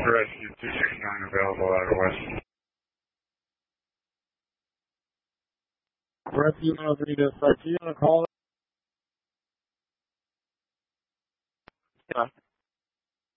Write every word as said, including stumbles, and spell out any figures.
Rescue two six nine available out of West. Rescue one oh three to site. You want to call? Yeah.